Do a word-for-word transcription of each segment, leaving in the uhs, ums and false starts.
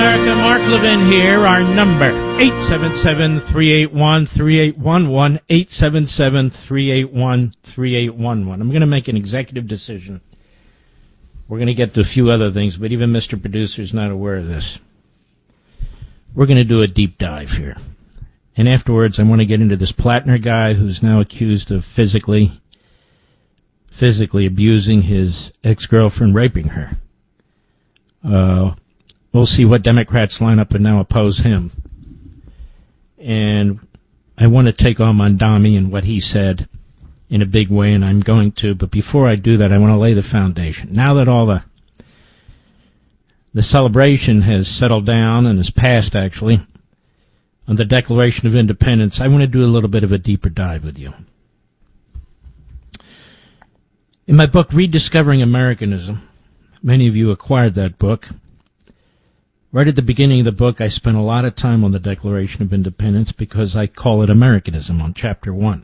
America, Mark Levin here. Our number, eight seven seven, three eight one, three eight one one, eight seven seven, three eight one, three eight one one. I'm going to make an executive decision. We're going to get to a few other things, but even Mister Producer is not aware of this. We're going to do a deep dive here. And afterwards, I want to get into this Plattner guy who's now accused of physically, physically abusing his ex-girlfriend, raping her. Uh... We'll see what Democrats line up and now oppose him. And I want to take on Mondami and what he said in a big way, and I'm going to. But before I do that, I want to lay the foundation. Now that all the the celebration has settled down and has passed, actually, on the Declaration of Independence, I want to do a little bit of a deeper dive with you. In my book, Rediscovering Americanism, many of you acquired that book. Right at the beginning of the book, I spent a lot of time on the Declaration of Independence because I call it Americanism on Chapter one.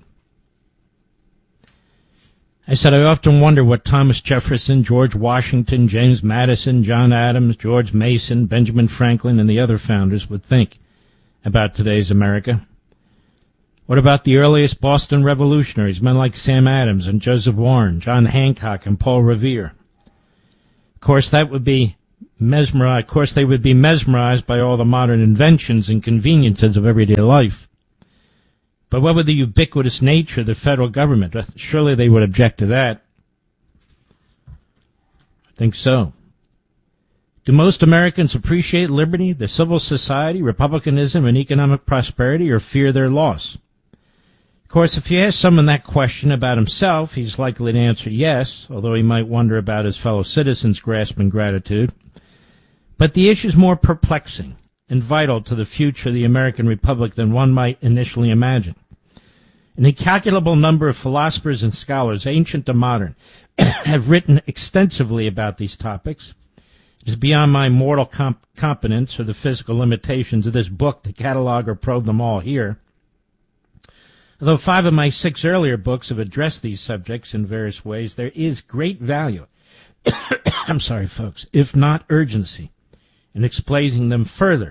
I said, I often wonder what Thomas Jefferson, George Washington, James Madison, John Adams, George Mason, Benjamin Franklin, and the other founders would think about today's America. What about the earliest Boston revolutionaries, men like Sam Adams and Joseph Warren, John Hancock and Paul Revere? Of course, that would be mesmerized. Of course, they would be mesmerized by all the modern inventions and conveniences of everyday life. But what with the ubiquitous nature of the federal government? Surely they would object to that. I think so. Do most Americans appreciate liberty, the civil society, republicanism, and economic prosperity, or fear their loss? Of course, if you ask someone that question about himself, he's likely to answer yes, although he might wonder about his fellow citizens' grasping gratitude. But the issue is more perplexing and vital to the future of the American Republic than one might initially imagine. An incalculable number of philosophers and scholars, ancient and modern, have written extensively about these topics. It is beyond my mortal comp- competence or the physical limitations of this book to catalog or probe them all here. Although five of my six earlier books have addressed these subjects in various ways, there is great value, I'm sorry, folks, if not urgency, in explaining them further.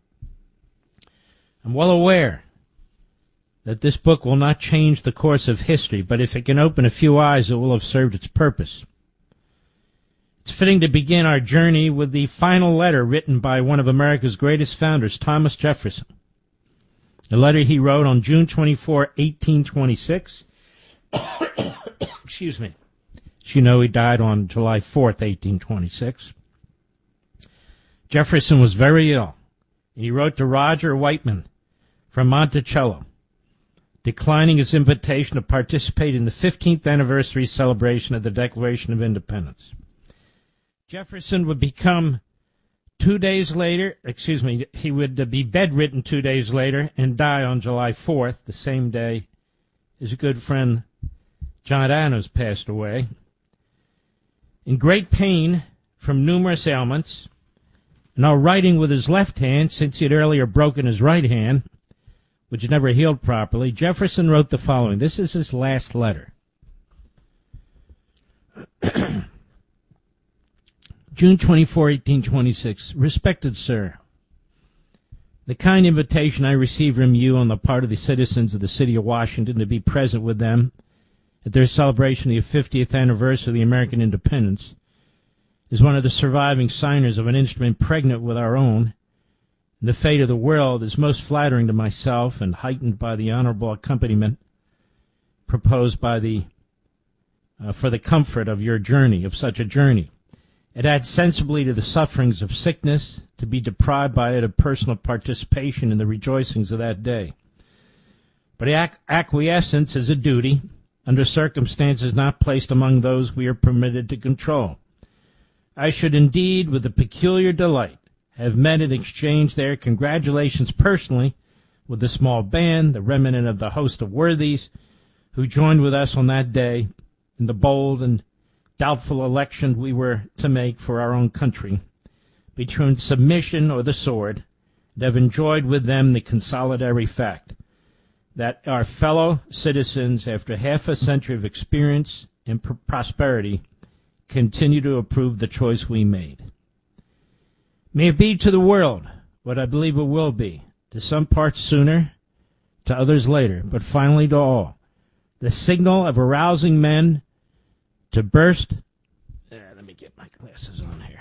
I'm well aware that this book will not change the course of history, but if it can open a few eyes, it will have served its purpose. It's fitting to begin our journey with the final letter written by one of America's greatest founders, Thomas Jefferson. A letter he wrote on June twenty-fourth, eighteen twenty-six. Excuse me. As you know, he died on July fourth, eighteen twenty-six. Jefferson was very ill. He wrote to Roger Whiteman from Monticello, declining his invitation to participate in the fifteenth anniversary celebration of the Declaration of Independence. Jefferson would become two days later, excuse me, he would be bedridden two days later and die on July fourth, the same day his good friend John Adams passed away. In great pain from numerous ailments, now writing with his left hand, since he had earlier broken his right hand, which never healed properly, Jefferson wrote the following. This is his last letter. June twenty-fourth, eighteen twenty-six. Respected Sir, the kind invitation I received from you on the part of the citizens of the city of Washington to be present with them at their celebration of the fiftieth anniversary of the American independence is one of the surviving signers of an instrument pregnant with our own. The fate of the world is most flattering to myself and heightened by the honorable accompaniment proposed by the uh, for the comfort of your journey, of such a journey. It adds sensibly to the sufferings of sickness to be deprived by it of personal participation in the rejoicings of that day. But ac- acquiescence is a duty under circumstances not placed among those we are permitted to control. I should indeed, with a peculiar delight, have met and exchanged their congratulations personally with the small band, the remnant of the host of worthies, who joined with us on that day in the bold and doubtful election we were to make for our own country, between submission or the sword, and have enjoyed with them the consolatory fact that our fellow citizens, after half a century of experience and prosperity, continue to approve the choice we made. May it be to the world what I believe it will be, to some parts sooner, to others later, but finally to all, the signal of arousing men to burst. Uh, let me get my glasses on here.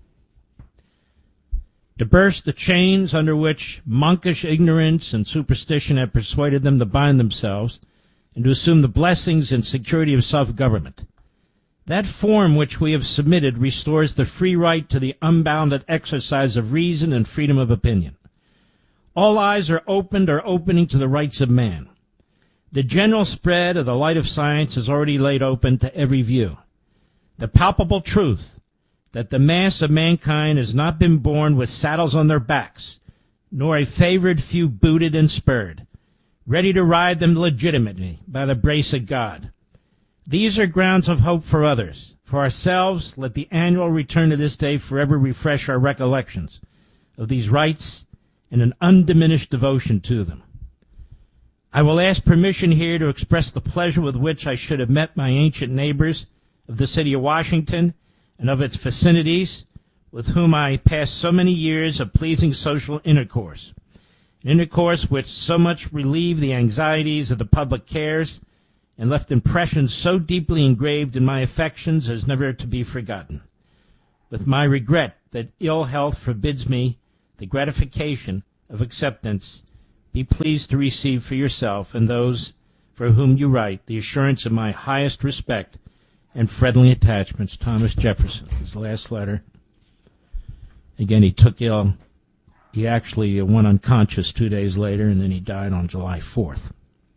To burst the chains under which monkish ignorance and superstition have persuaded them to bind themselves, and to assume the blessings and security of self-government. That form which we have submitted restores the free right to the unbounded exercise of reason and freedom of opinion. All eyes are opened or opening to the rights of man. The general spread of the light of science is already laid open to every view. The palpable truth that the mass of mankind has not been born with saddles on their backs, nor a favored few booted and spurred, ready to ride them legitimately by the grace of God. These are grounds of hope for others. For ourselves, let the annual return to this day forever refresh our recollections of these rights and an undiminished devotion to them. I will ask permission here to express the pleasure with which I should have met my ancient neighbors of the city of Washington and of its vicinities, with whom I passed so many years of pleasing social intercourse, an intercourse which so much relieved the anxieties of the public cares and left impressions so deeply engraved in my affections as never to be forgotten. With my regret that ill health forbids me the gratification of acceptance, be pleased to receive for yourself and those for whom you write the assurance of my highest respect and friendly attachments, Thomas Jefferson. His last letter. Again, he took ill. He actually went unconscious two days later, and then he died on July fourth.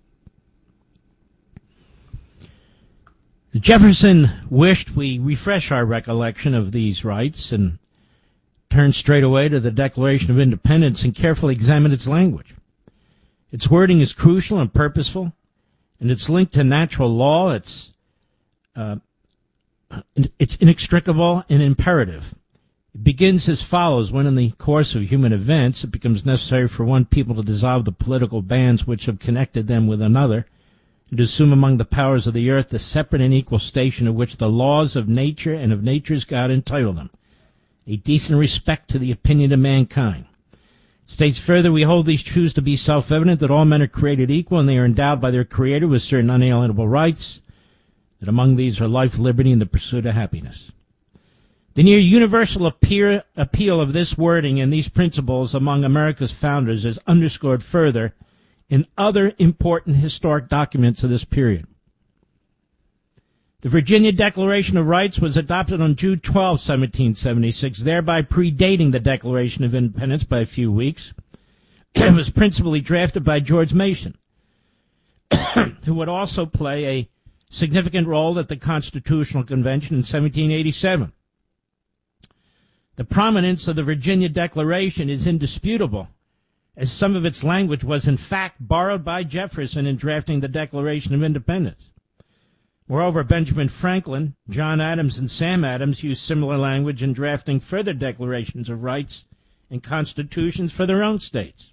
Jefferson wished we refresh our recollection of these rights and turn straight away to the Declaration of Independence and carefully examine its language. Its wording is crucial and purposeful, and it's linked to natural law. It's uh, it's inextricable and imperative. It begins as follows: when in the course of human events it becomes necessary for one people to dissolve the political bands which have connected them with another, and to assume among the powers of the earth the separate and equal station of which the laws of nature and of nature's God entitle them, a decent respect to the opinion of mankind. It states further, we hold these truths to be self-evident, that all men are created equal and they are endowed by their Creator with certain unalienable rights, that among these are life, liberty, and the pursuit of happiness. The near universal appear, appeal of this wording and these principles among America's founders is underscored further in other important historic documents of this period. The Virginia Declaration of Rights was adopted on June twelfth, seventeen seventy-six, thereby predating the Declaration of Independence by a few weeks. It was principally drafted by George Mason, who would also play a significant role at the Constitutional Convention in seventeen eighty-seven. The prominence of the Virginia Declaration is indisputable, as some of its language was in fact borrowed by Jefferson in drafting the Declaration of Independence. Moreover, Benjamin Franklin, John Adams, and Sam Adams used similar language in drafting further declarations of rights and constitutions for their own states.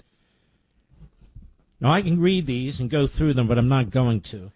Now, I can read these and go through them, but I'm not going to.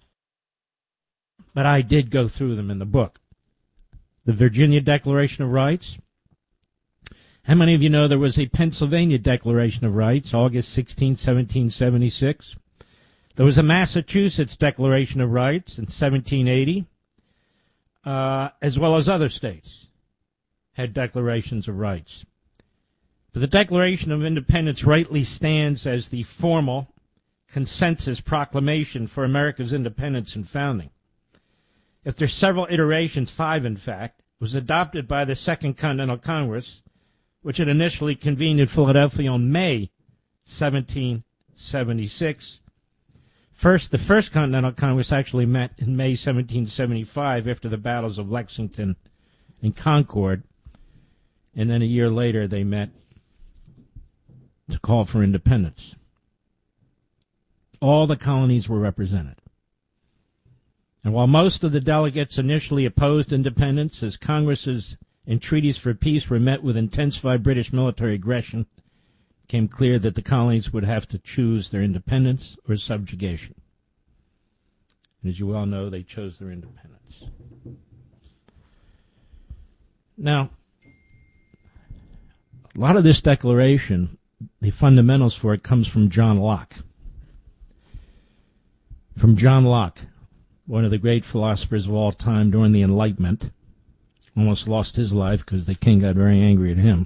But I did go through them in the book. The Virginia Declaration of Rights. How many of you know there was a Pennsylvania Declaration of Rights, August sixteenth, seventeen seventy-six? There was a Massachusetts Declaration of Rights in seventeen eighty, uh, as well as other states had declarations of rights. But the Declaration of Independence rightly stands as the formal consensus proclamation for America's independence and founding. After several iterations, five in fact, it was adopted by the Second Continental Congress, which had initially convened in Philadelphia on May seventeen seventy-six. First, the First Continental Congress actually met in May seventeen seventy-five after the battles of Lexington and Concord, and then a year later they met to call for independence. All the colonies were represented. And while most of the delegates initially opposed independence, as Congresses and treaties for peace were met with intensified British military aggression, it became clear that the colonies would have to choose their independence or subjugation. And as you well know, they chose their independence. Now, A lot of this declaration, the fundamentals for it, comes from John Locke. From John Locke, one of the great philosophers of all time during the Enlightenment. Almost lost his life because the king got very angry at him.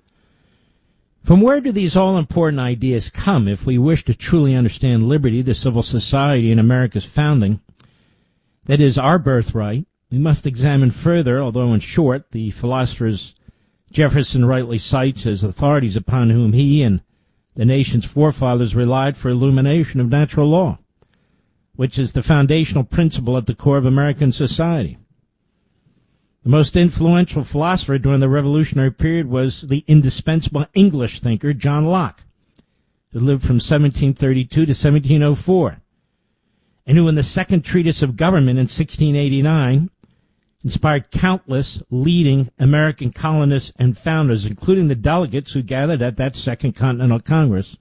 From where do these all-important ideas come if we wish to truly understand liberty, the civil society, and America's founding? That is our birthright. We must examine further, although in short, the philosophers Jefferson rightly cites as authorities upon whom he and the nation's forefathers relied for illumination of natural law, which is the foundational principle at the core of American society. The most influential philosopher during the Revolutionary period was the indispensable English thinker John Locke, who lived from seventeen thirty-two to seventeen oh four, and who in the Second Treatise of Government in sixteen eighty-nine inspired countless leading American colonists and founders, including the delegates who gathered at that Second Continental Congress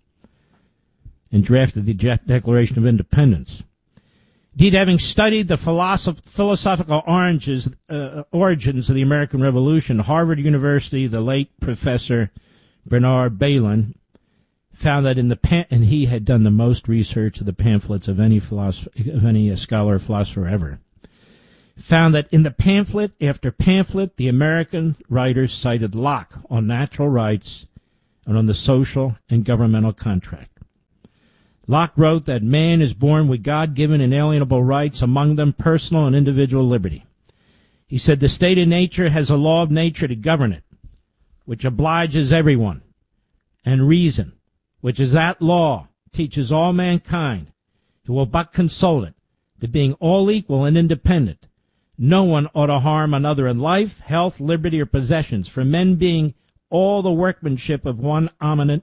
and drafted the Declaration of Independence. Indeed, having studied the philosoph- philosophical oranges, uh, origins of the American Revolution, Harvard University, the late Professor Bernard Bailyn found that in the pan- and he had done the most research of the pamphlets of any philosopher, of any uh, scholar or philosopher ever, found that in the pamphlet after pamphlet, the American writers cited Locke on natural rights and on the social and governmental contract. Locke wrote that man is born with God-given inalienable rights, among them personal and individual liberty. He said the state of nature has a law of nature to govern it, which obliges everyone, and reason, which is that law, teaches all mankind, who will but consult it, that being all equal and independent, no one ought to harm another in life, health, liberty, or possessions, for men being all the workmanship of one omnipotent,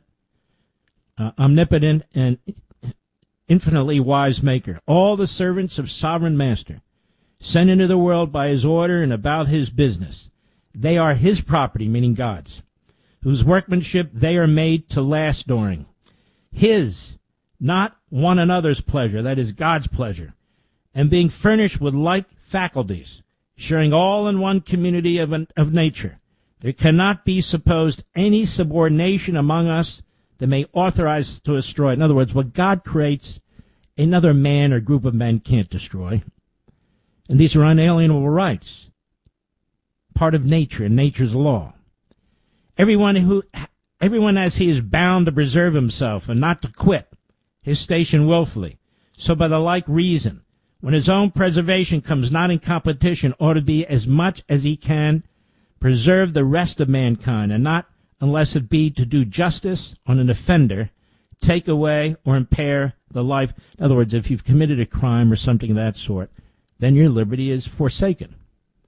uh, omnipotent and infinitely wise maker, all the servants of sovereign master, sent into the world by his order and about his business. They are his property, meaning God's, whose workmanship they are made to last during. His, not one another's pleasure, that is God's pleasure, and being furnished with like faculties, sharing all in one community of, an, of nature, there cannot be supposed any subordination among us that may authorize to destroy. In other words, what God creates, another man or group of men can't destroy. And these are unalienable rights, part of nature and nature's law. Everyone who, everyone as he is bound to preserve himself and not to quit his station willfully. So by the like reason, when his own preservation comes not in competition, ought to be as much as he can preserve the rest of mankind, and not unless it be to do justice on an offender, take away or impair the life. In other words, if you've committed a crime or something of that sort, then your liberty is forsaken.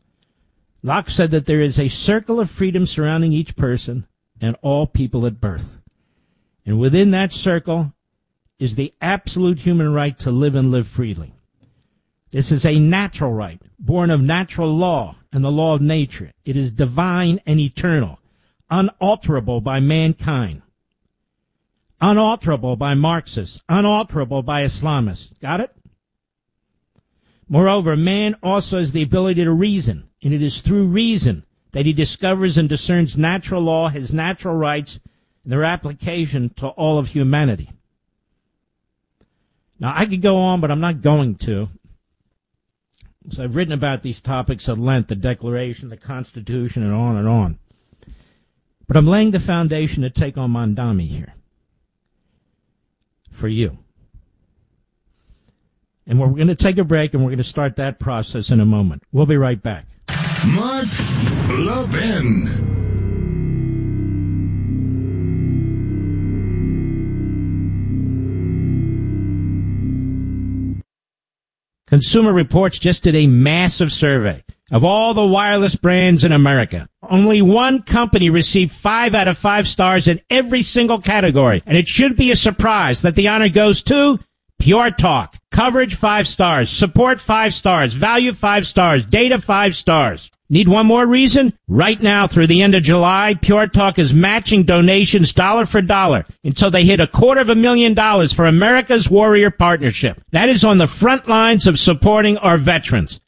Locke said that there is a circle of freedom surrounding each person and all people at birth. And within that circle is the absolute human right to live and live freely. This is a natural right, born of natural law and the law of nature. It is divine and eternal, unalterable by mankind, unalterable by Marxists, unalterable by Islamists. Got it? Moreover, man also has the ability to reason, and it is through reason that he discovers and discerns natural law, his natural rights, and their application to all of humanity. Now, I could go on, but I'm not going to. So I've written about these topics at length, the Declaration, the Constitution, and on and on. But I'm laying the foundation to take on Mondami here for you. And we're going to take a break, and we're going to start that process in a moment. We'll be right back. Mark Levin. Consumer Reports just did a massive survey of all the wireless brands in America. Only one company received five out of five stars in every single category. And it shouldn't be a surprise that the honor goes to Pure Talk. Coverage, five stars. Support, five stars. Value, five stars. Data, five stars. Need one more reason? Right now, through the end of July, Pure Talk is matching donations dollar for dollar until they hit a quarter of a million dollars for America's Warrior Partnership. That is on the front lines of supporting our veterans.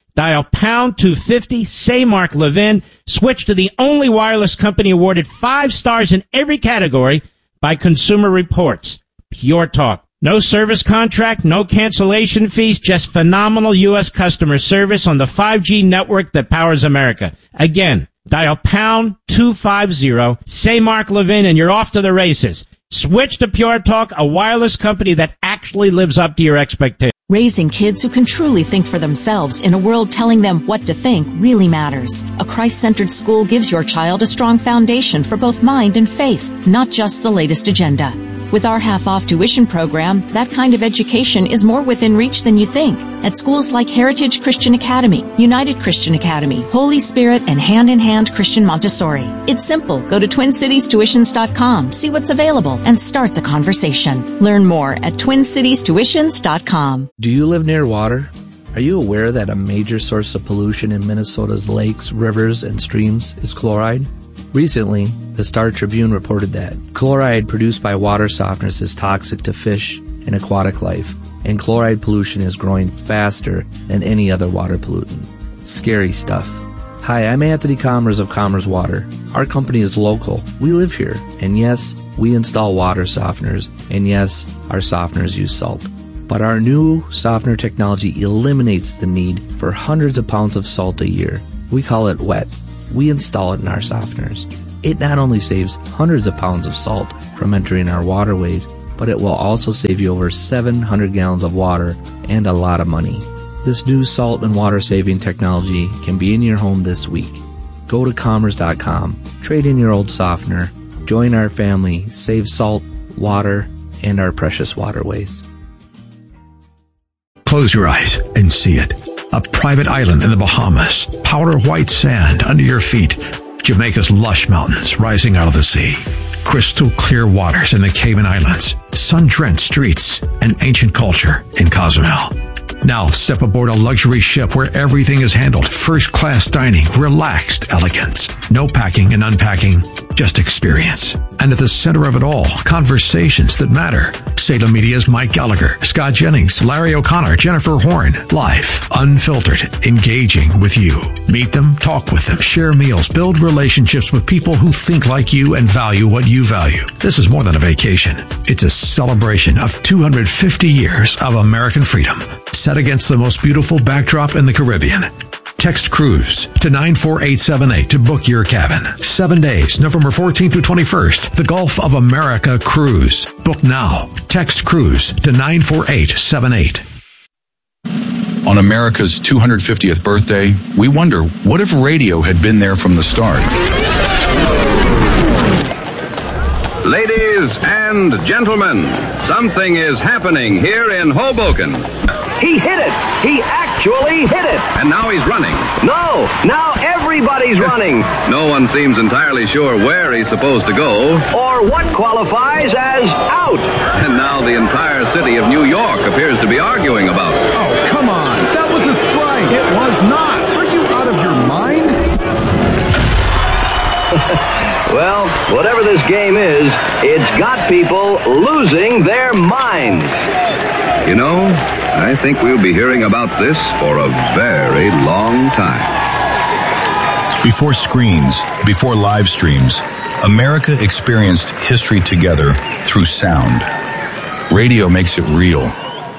Dial pound two fifty, say Mark Levin, switch to the only wireless company awarded five stars in every category by Consumer Reports. Pure Talk. No service contract, no cancellation fees, just phenomenal U S customer service on the five G network that powers America. Again, dial pound two fifty, say Mark Levin, and you're off to the races. Switch to Pure Talk, a wireless company that actually lives up to your expectations. Raising kids who can truly think for themselves in a world telling them what to think really matters. A Christ-centered school gives your child a strong foundation for both mind and faith, not just the latest agenda. With our half-off tuition program, that kind of education is more within reach than you think. At schools like Heritage Christian Academy, United Christian Academy, Holy Spirit, and Hand in Hand Christian Montessori. It's simple. Go to twin cities tuitions dot com, see what's available, and start the conversation. Learn more at twin cities tuitions dot com. Do you live near water? Are you aware that a major source of pollution in Minnesota's lakes, rivers, and streams is chloride? Recently, the Star Tribune reported that chloride produced by water softeners is toxic to fish and aquatic life, and chloride pollution is growing faster than any other water pollutant. Scary stuff. Hi, I'm Anthony Commerce of Commerce Water. Our company is local. We live here, and yes, we install water softeners, and yes, our softeners use salt. But our new softener technology eliminates the need for hundreds of pounds of salt a year. We call it wet. We install it in our softeners. It not only saves hundreds of pounds of salt from entering our waterways, but it will also save you over seven hundred gallons of water and a lot of money. This new salt and water saving technology can be in your home this week. Go to commerce dot com, trade in your old softener, join our family, save salt, water, and our precious waterways. Close your eyes and see it. A private island in the Bahamas, powder white sand under your feet, Jamaica's lush mountains rising out of the sea, crystal clear waters in the Cayman Islands, sun-drenched streets, and ancient culture in Cozumel. Now step aboard a luxury ship where everything is handled, first-class dining, relaxed elegance. No packing and unpacking, just experience. And at the center of it all, conversations that matter. Salem Media's Mike Gallagher, Scott Jennings, Larry O'Connor, Jennifer Horn. Live, unfiltered, engaging with you. Meet them, talk with them, share meals, build relationships with people who think like you and value what you value. This is more than a vacation. It's a celebration of two hundred fifty years of American freedom, set against the most beautiful backdrop in the Caribbean. Text Cruise to nine four eight seven eight to book your cabin. Seven days, November fourteenth through twenty-first. The Gulf of America Cruise. Book now. Text Cruise to nine four eight seven eight. On America's two hundred fiftieth birthday, we wonder, what if radio had been there from the start? Ladies and gentlemen, something is happening here in Hoboken. He hit it! He actually hit it! And now he's running. No! Now everybody's running! No one seems entirely sure where he's supposed to go. Or what qualifies as out! And now the entire city of New York appears to be arguing about it. Oh, come on! That was a strike! It was not! Are you out of your mind? Well, whatever this game is, it's got people losing their minds. You know, I think we'll be hearing about this for a very long time. Before screens, before live streams, America experienced history together through sound. Radio makes it real.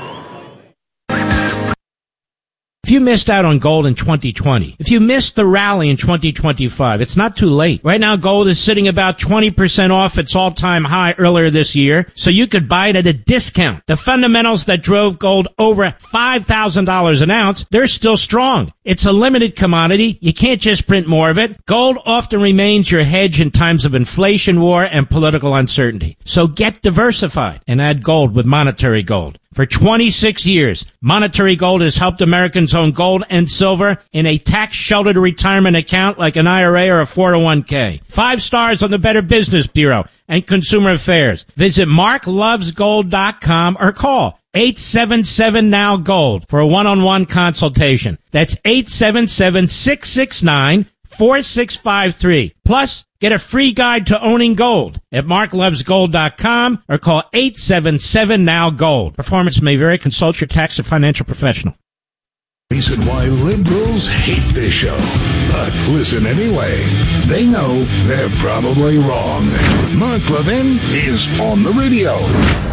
If you missed out on gold in twenty twenty, if you missed the rally in twenty twenty-five, it's not too late. Right now, gold is sitting about twenty percent off its all-time high earlier this year, so you could buy it at a discount. The fundamentals that drove gold over five thousand dollars an ounce, they're still strong. It's a limited commodity. You can't just print more of it. Gold often remains your hedge in times of inflation, war, and political uncertainty. So get diversified and add gold with Monetary Gold. For twenty-six years, Monetary Gold has helped Americans own gold and silver in a tax-sheltered retirement account like an I R A or a four oh one k. Five stars on the Better Business Bureau and Consumer Affairs. Visit mark loves gold dot com or call eight seven seven now gold for a one-on-one consultation. That's eight seven seven, six six nine, four six five three. Plus, get a free guide to owning gold at mark loves gold dot com or call eight seven seven now gold. Performance may vary. Consult your tax or financial professional. Reason why liberals hate this show. But listen anyway. They know they're probably wrong. Mark Levin is on the radio.